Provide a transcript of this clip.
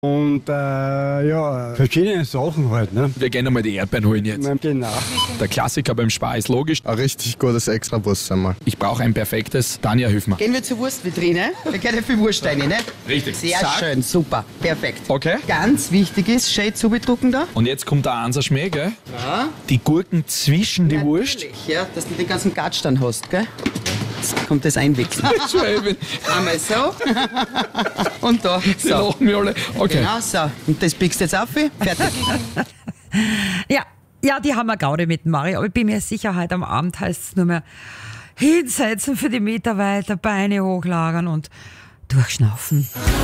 Und verschiedene Sachen halt. Ne? Wir gehen einmal die Erdbeeren holen jetzt. Genau. Der Klassiker beim Spar ist logisch. Ein richtig gutes Extrabus-Sommer. Ich brauche ein perfektes. Tanja, hilf mir. Gehen wir zur Wurstvitrine. Da geht ja viel Wurst rein, ne? Richtig. Sehr Zack. schön, super, perfekt. Okay. Ganz wichtig ist, schön zubedrucken da. Und jetzt kommt der Ansatzschmäh, gell? Ja. Die Gurken zwischen die Wurst. Natürlich, ja, dass du den ganzen Gatsch dann hast, gell? Jetzt kommt das Einwechseln. Schön. Einmal so. Und da. Die So. lachen wir alle. Okay. Genau so. Und das biegst du jetzt auf. Fertig. Ja, die haben wir Gaudi mit dem Mario. Aber ich bin mir sicher, heute am Abend heißt es nur mehr hinsetzen für die Mitarbeiter, Beine hochlagern und durchschnaufen.